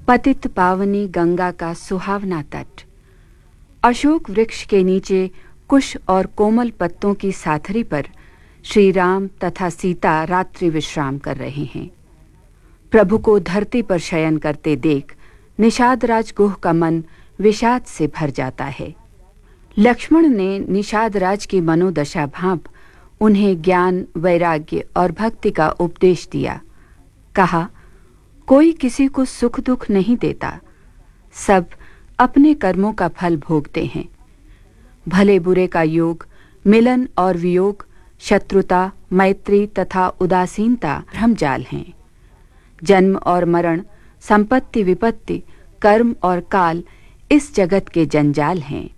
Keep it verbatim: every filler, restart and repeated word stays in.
पतित पावनी गंगा का सुहावना तट। अशोक वृक्ष के नीचे कुश और कोमल पत्तों की साथरी पर श्री राम तथा सीता रात्रि विश्राम कर रहे हैं। प्रभु को धरती पर शयन करते देख निषाद राज गुह का मन विषाद से भर जाता है। लक्ष्मण ने निषाद राज की मनोदशा भांप उन्हें ज्ञान, वैराग्य और भक्ति का उपदेश दिया। कहा, कोई किसी को सुख दुख नहीं देता, सब अपने कर्मों का फल भोगते हैं। भले बुरे का योग, मिलन और वियोग, शत्रुता, मैत्री तथा उदासीनता भ्रमजाल हैं। जन्म और मरण, संपत्ति विपत्ति, कर्म और काल इस जगत के जंजाल हैं।